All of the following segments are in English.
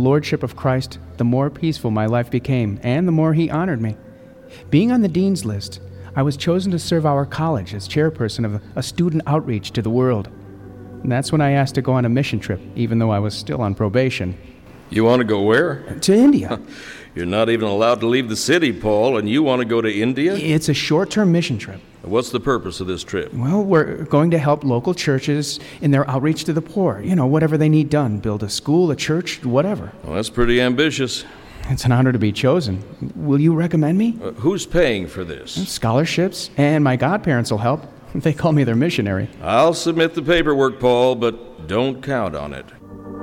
lordship of Christ, the more peaceful my life became, and the more he honored me. Being on the dean's list, I was chosen to serve our college as chairperson of a student outreach to the world. And that's when I asked to go on a mission trip, even though I was still on probation. You want to go where? To India. You're not even allowed to leave the city, Paul, and you want to go to India? It's a short-term mission trip. What's the purpose of this trip? Well, we're going to help local churches in their outreach to the poor. Whatever they need done. Build a school, a church, whatever. Well, that's pretty ambitious. It's an honor to be chosen. Will you recommend me? Who's paying for this? Scholarships, and my godparents will help. They call me their missionary. I'll submit the paperwork, Paul, but don't count on it.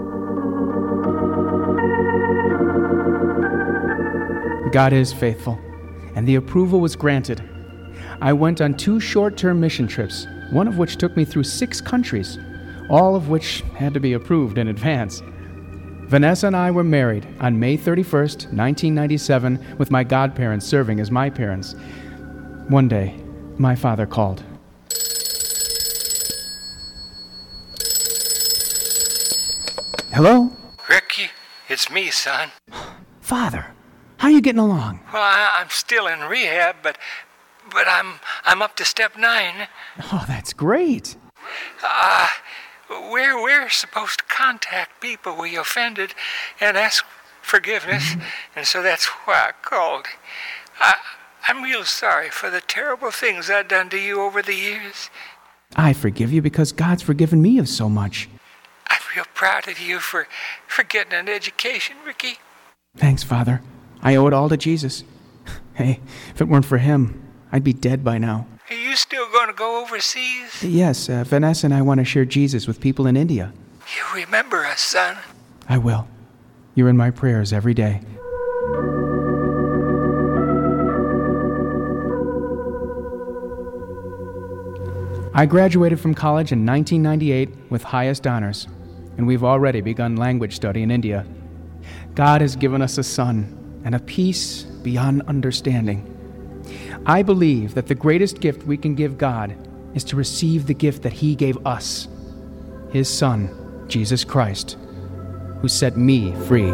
God is faithful, and the approval was granted. I went on 2 short-term mission trips, one of which took me through 6 countries, all of which had to be approved in advance. Vanessa and I were married on May 31st, 1997, with my godparents serving as my parents. One day, my father called. Hello? Ricky, it's me, son. Father, how are you getting along? Well, I'm still in rehab, but I'm up to step 9. Oh, that's great. We're supposed to contact people we offended and ask forgiveness, and so that's why I called. I'm real sorry for the terrible things I've done to you over the years. I forgive you because God's forgiven me of so much. I'm real proud of you for getting an education, Ricky. Thanks, Father. I owe it all to Jesus. Hey, if it weren't for him, I'd be dead by now. Are you still going to go overseas? Yes, Vanessa and I want to share Jesus with people in India. You remember us, son. I will. You're in my prayers every day. I graduated from college in 1998 with highest honors, and we've already begun language study in India. God has given us a son and a peace beyond understanding. I believe that the greatest gift we can give God is to receive the gift that he gave us, his Son, Jesus Christ, who set me free.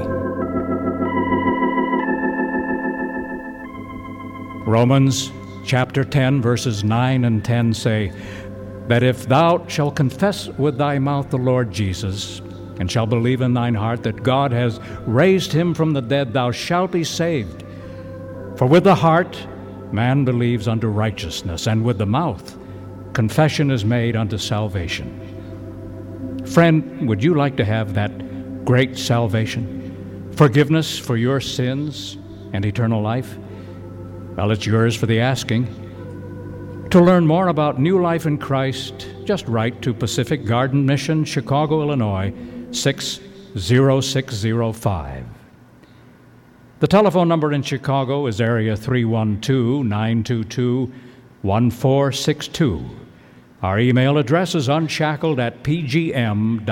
Romans chapter 10, verses 9 and 10 say, that if thou shalt confess with thy mouth the Lord Jesus, and shalt believe in thine heart that God has raised him from the dead, thou shalt be saved. For with the heart man believes unto righteousness, and with the mouth confession is made unto salvation. Friend, would you like to have that great salvation? Forgiveness for your sins and eternal life? Well, it's yours for the asking. To learn more about New Life in Christ, just write to Pacific Garden Mission, Chicago, Illinois, 60605. The telephone number in Chicago is area 312-922-1462. Our email address is unshackled@pgm.org.